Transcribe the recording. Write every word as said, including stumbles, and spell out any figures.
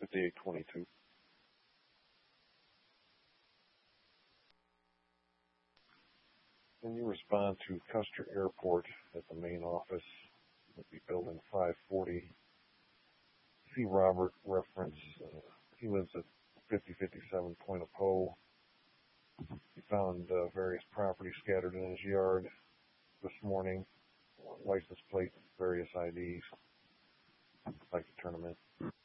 fifty-eight twenty-two. Then you respond to Custer Airport at the main office. It'll be building five forty. See Robert reference. Uh, he lives at fifty fifty-seven Point of Poe. He found uh, various property scattered in his yard this morning. License plate, various I Ds. I'd like to turn them in.